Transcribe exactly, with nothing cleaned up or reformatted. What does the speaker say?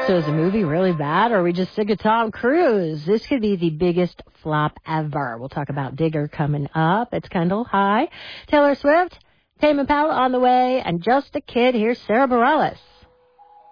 So is the movie really bad, or are we just sick of Tom Cruise? This could be the biggest flop ever. We'll talk about Digger coming up. It's Kendall. Hi. Taylor Swift, Tame Impala on the way, and Just a Kid. Here's Sarah Bareilles.